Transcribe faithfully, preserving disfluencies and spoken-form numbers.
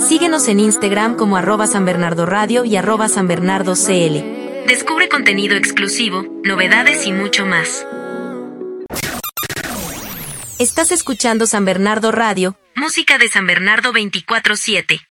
Síguenos en Instagram como arroba San Bernardo Radio y arroba San Bernardo C L. Descubre contenido exclusivo, novedades y mucho más. Estás escuchando San Bernardo Radio, música de San Bernardo veinticuatro siete.